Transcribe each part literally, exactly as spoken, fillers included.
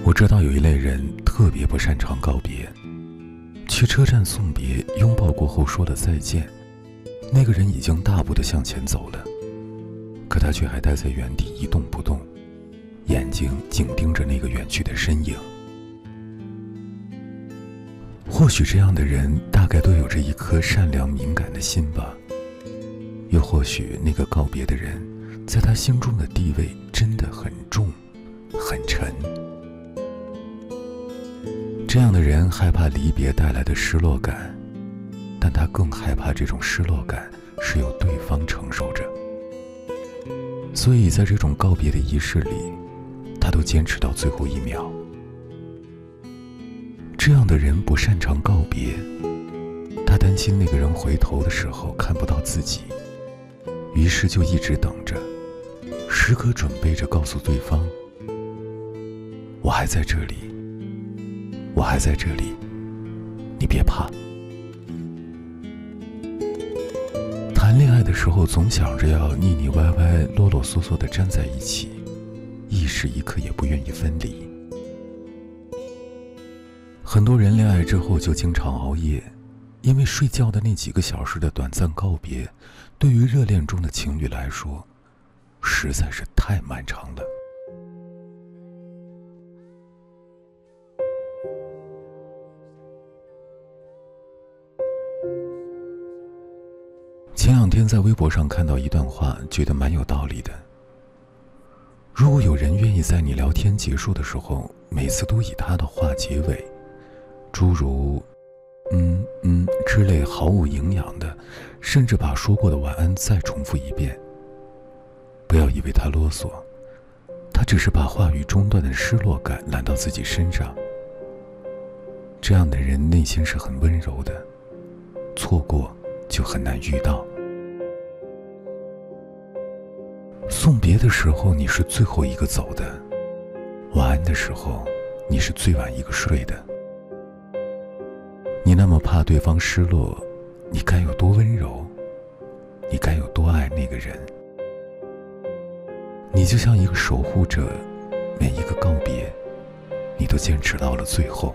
我知道有一类人特别不擅长告别，去车站送别，拥抱过后说了再见，那个人已经大步地向前走了，可他却还待在原地一动不动，眼睛紧盯着那个远去的身影。或许这样的人大概都有着一颗善良敏感的心吧，又或许那个告别的人在他心中的地位真的很重很沉。这样的人害怕离别带来的失落感，但他更害怕这种失落感是由对方承受着，所以在这种告别的仪式里，他都坚持到最后一秒。这样的人不擅长告别，他担心那个人回头的时候看不到自己，于是就一直等着，时刻准备着告诉对方，我还在这里，我还在这里，你别怕。谈恋爱的时候总想着要腻腻歪歪啰啰嗦嗦地粘在一起，一时一刻也不愿意分离。很多人恋爱之后就经常熬夜，因为睡觉的那几个小时的短暂告别，对于热恋中的情侣来说实在是太漫长了。前两天在微博上看到一段话，觉得蛮有道理的。如果有人愿意在你聊天结束的时候每次都以他的话结尾，诸如嗯嗯之类毫无营养的，甚至把说过的晚安再重复一遍，不要以为他啰嗦，他只是把话语中断的失落感揽到自己身上。这样的人内心是很温柔的，错过就很难遇到。送别的时候你是最后一个走的，晚安的时候你是最晚一个睡的。你那么怕对方失落，你该有多温柔，你该有多爱那个人。你就像一个守护者，每一个告别你都坚持到了最后。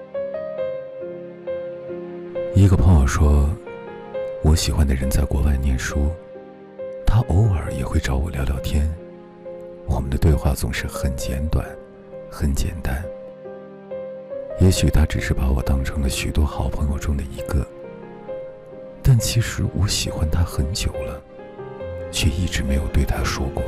一个朋友说，我喜欢的人在国外念书，他偶尔也会找我聊聊天，我们的对话总是很简短很简单。也许他只是把我当成了许多好朋友中的一个，但其实我喜欢他很久了，却一直没有对他说过。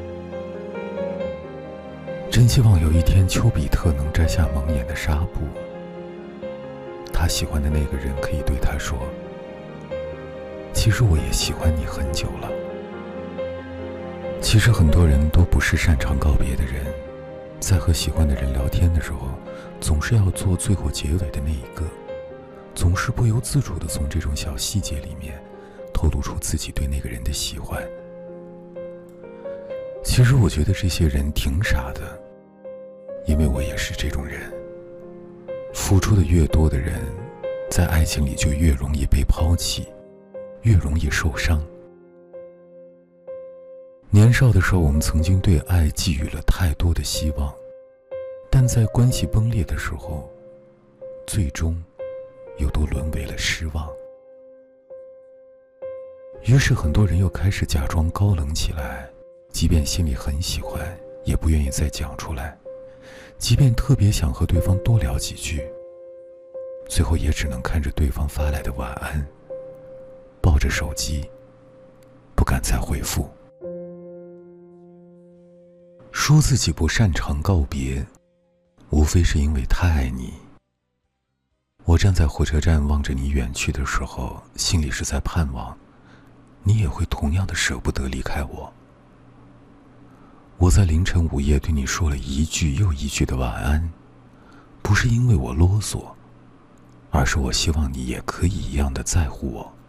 真希望有一天丘比特能摘下蒙眼的纱布，他喜欢的那个人可以对他说，其实我也喜欢你很久了。其实很多人都不是擅长告别的人，在和喜欢的人聊天的时候，总是要做最后结尾的那一个，总是不由自主地从这种小细节里面透露出自己对那个人的喜欢。其实我觉得这些人挺傻的，因为我也是这种人。付出的越多的人，在爱情里就越容易被抛弃，越容易受伤。年少的时候，我们曾经对爱寄予了太多的希望，但在关系崩裂的时候，最终又都沦为了失望。于是很多人又开始假装高冷起来，即便心里很喜欢，也不愿意再讲出来，即便特别想和对方多聊几句，最后也只能看着对方发来的晚安，抱着手机，不敢再回复。说自己不擅长告别，无非是因为太爱你。我站在火车站望着你远去的时候，心里是在盼望你也会同样的舍不得离开我。我在凌晨午夜对你说了一句又一句的晚安，不是因为我啰嗦，而是我希望你也可以一样的在乎我。